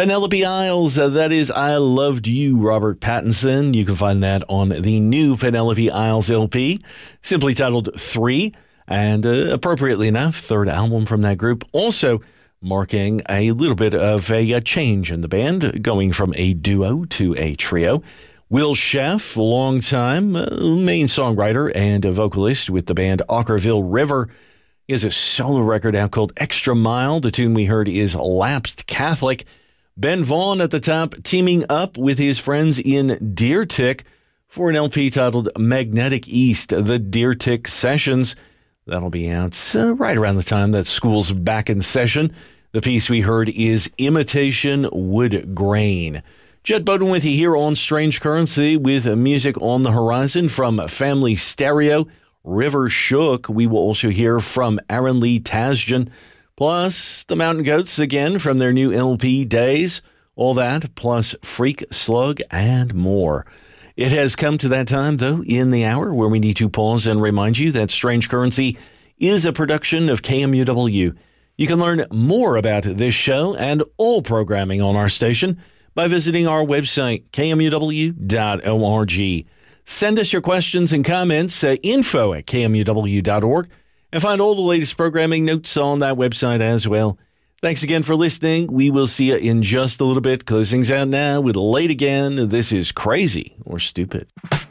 Penelope Isles, that is I Loved You, Robert Pattinson. You can find that on the new Penelope Isles LP, simply titled 3, and appropriately enough, third album from that group. Also marking a little bit of a change in the band, going from a duo to a trio. Will Sheff, longtime main songwriter and a vocalist with the band Ockerville River. He has a solo record out called Extra Mile. The tune we heard is Lapsed Catholic. Ben Vaughn at the top, teaming up with his friends in Deer Tick for an LP titled Magnetic East, the Deer Tick Sessions. That'll be out right around the time that school's back in session. The piece we heard is Imitation Wood Grain. Jed Bowden with you here on Strange Currency with music on the horizon from Family Stereo, River Shook. We will also hear from Aaron Lee Tasjan, plus the Mountain Goats again from their new LP Days. All that, plus Freak Slug and more. It has come to that time, though, in the hour where we need to pause and remind you that Strange Currency is a production of KMUW. You can learn more about this show and all programming on our station by visiting our website, kmuw.org. Send us your questions and comments at info@kmuw.org, and find all the latest programming notes on that website as well. Thanks again for listening. We will see you in just a little bit. Closings out now with Late Again. This is Crazy or Stupid.